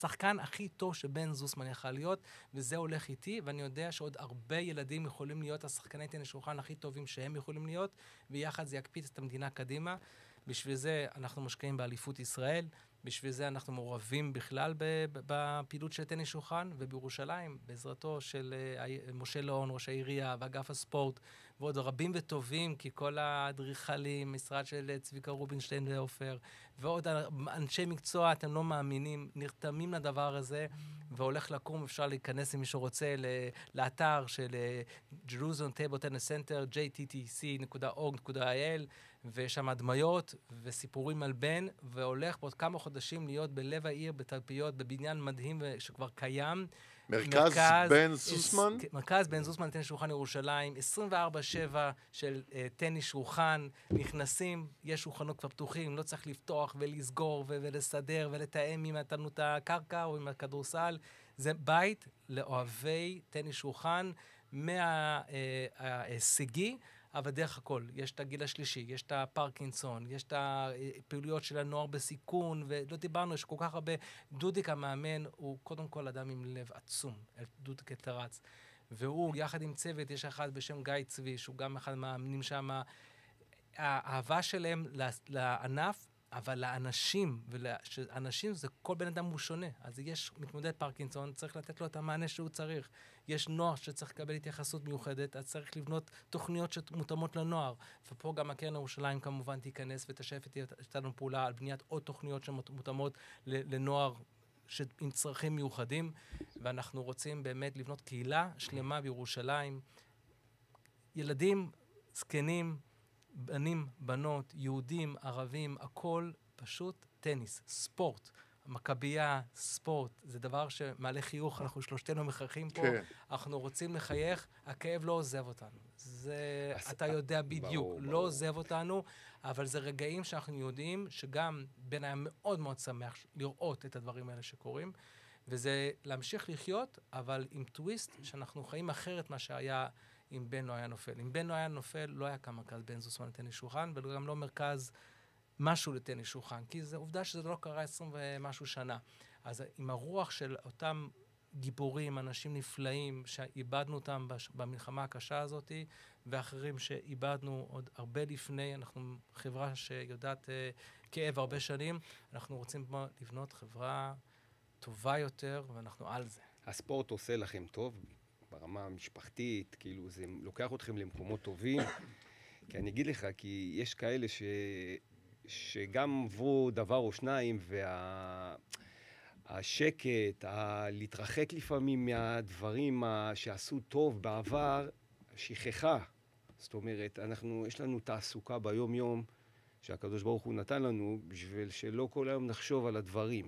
השחקן הכי טוב שבן זוסמן יכל להיות, וזה הולך איתי, ואני יודע שעוד הרבה ילדים יכולים להיות השחקני טניס שולחן הכי טובים שהם יכולים להיות, ויחד זה יקפיץ את המדינה קדימה. בשביל זה אנחנו משקיעים באליפות ישראל, בשביל זה אנחנו מעורבים בכלל בפעילות של טניס שולחן, ובירושלים, בעזרתו של משה לאון, ראש העירייה, ואגף הספורט, ועוד רבים וטובים, כי כל האדריכלים, משרד של צביקה רובינשטיין ועופר, ועוד אנשי מקצוע, אתם לא מאמינים, נרתמים לדבר הזה, והולך לקום, אפשר להיכנס אם מישהו רוצה, לאתר של Jerusalem Table Tennis Center, jttc.org.il, ויש שם הדמיות וסיפורים על בן, והולך בעוד כמה חודשים להיות בלב העיר, בתלפיות, בבניין מדהים שכבר קיים. מרכז בן זוסמן? מרכז בן זוסמן טניס שולחן ירושלים, 24/7 של טניס שולחן, נכנסים, יש שולחנות כבר פתוחים, לא צריך לפתוח ולסגור ולסדר ולתאם עם תנות הקרקע או עם הכדורסל. זה בית לאוהבי טניס שולחן מההישגי, אבל דרך הכל, יש את הגיל השלישי, יש את הפרקינסון, יש את הפעילויות של הנוער בסיכון, ולא דיברנו, יש כל כך הרבה. דודיק המאמן הוא קודם כל אדם עם לב עצום, דודיק תרץ, והוא יחד עם צוות, יש אחד בשם גיא צבי, שהוא גם אחד מהמאמנים שם, האהבה שלהם לענף, אבל לאנשים, אנשים זה כל בן אדם הוא שונה. אז יש מתמודד פרקינסון, צריך לתת לו את המענה שהוא צריך. יש נוער שצריך לקבל התייחסות מיוחדת, אז צריך לבנות תוכניות שמותאמות לנוער. ופה גם הקרן ירושלים כמובן תיכנס ותשף איתנו פעולה על בניית עוד תוכניות שמותאמות לנוער עם צרכים מיוחדים, ואנחנו רוצים באמת לבנות קהילה שלמה בירושלים. ילדים, זקנים, בנים, בנות, יהודים, ערבים, הכל פשוט טניס, ספורט. מכבייה, ספורט, זה דבר שמעלה חיוך, אנחנו שלושתנו מחייכים פה, כן. אנחנו רוצים לחייך, הכאב לא עוזב אותנו. זה, אתה יודע בדיוק, ברור, לא עוזב אותנו, אבל זה רגעים שאנחנו יודעים שגם בן היה מאוד מאוד שמח לראות את הדברים האלה שקורים, וזה להמשיך לחיות, אבל עם טוויסט שאנחנו חיים אחרת מה שהיה אם בן לא היה נופל. אם בן לא היה נופל, לא היה כאן מרכז בן זוסמן לטניס שולחן, וגם לא מרכז משהו לטניס שולחן, כי זו עובדה שזה לא קרה 20 ומשהו שנה. אז עם הרוח של אותם גיבורים, אנשים נפלאים, שאיבדנו אותם במלחמה הקשה הזאת, ואחרים שאיבדנו עוד הרבה לפני, אנחנו חברה שיודעת כאב הרבה שנים, אנחנו רוצים לבנות חברה טובה יותר, ואנחנו על זה. הספורט עושה לכם טוב, ברמה המשפחתית, כאילו זה לוקח אתכם למקומות טובים, כי אני אגיד לך, כי יש כאלה שגם עברו דבר או שניים, והשקט, להתרחק לפעמים מהדברים שעשו טוב בעבר, שכחה. זאת אומרת, יש לנו תעסוקה ביום יום, שהקדוש ברוך הוא נתן לנו, בשביל שלא כל היום נחשוב על הדברים.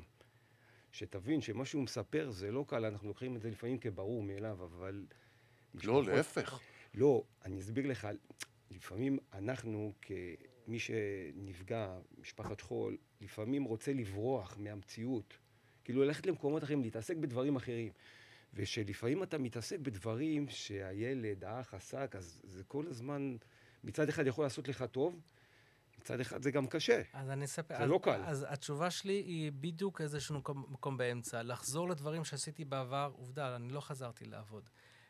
שתבין שמה שהוא מספר זה לא קל, אנחנו לוקחים את זה לפעמים כברור מאליו, אבל... לא, להפך. לא, אני אסביר לך, לפעמים אנחנו כמי שנפגע, משפחת שכול, לפעמים רוצה לברוח מהמציאות, כאילו ללכת למקומות אחרים, להתעסק בדברים אחרים, ושלפעמים אתה מתעסק בדברים שהילד, האח, עסק, אז זה כל הזמן, מצד אחד יכול לעשות לך טוב, מצד אחד זה גם קשה. אז אני אספר. זה לא קל. אז התשובה שלי היא בדיוק איזשהו מקום באמצע. לחזור לדברים שעשיתי בעבר, עובדה, אני לא חזרתי לעבוד.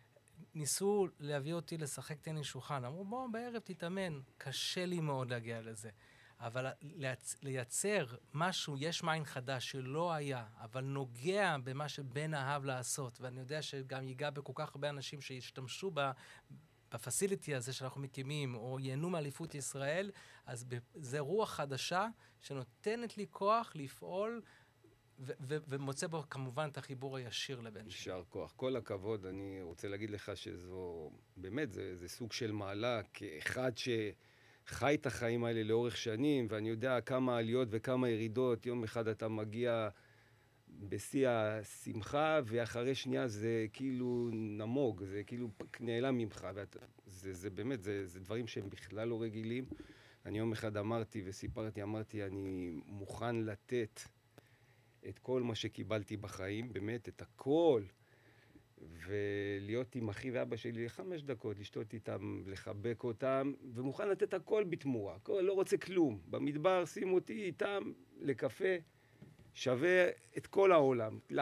ניסו להביא אותי לשחק טניס שולחן. אמרו, בוא, בערב תתאמן. קשה לי מאוד להגיע לזה. אבל לייצר משהו, יש מיין חדש שלא היה, אבל נוגע במה שבן אהב לעשות. ואני יודע שגם ייגע בכל כך הרבה אנשים שישתמשו בפסיליטי הזה שאנחנו מקימים, או ייהנו מאליפות ישראל, אז זה רוח חדשה שנותנת לי כוח לפעול, ומוצא בו כמובן את החיבור הישיר לבן שלי. יישר כוח. כל הכבוד, אני רוצה להגיד לך שזו, באמת, זה סוג של מעלה, כאחד שחי את החיים האלה לאורך שנים, ואני יודע כמה עליות וכמה ירידות, יום אחד אתה מגיע בשיא השמחה, ואחרי שנייה זה כאילו נמוג, זה כאילו נעלם ממך, זה באמת, זה דברים שהם בכלל לא רגילים. אני יום אחד אמרתי וסיפרתי, אמרתי, אני מוכן לתת את כל מה שקיבלתי בחיים, באמת, את הכל, ולהיות עם אחי ואבא שלי 5 דקות, לשתות איתם, לחבק אותם, ומוכן לתת הכל בתמורה, הכל, לא רוצה כלום. במדבר, שים אותי איתם לקפה, שווה את כל העולם.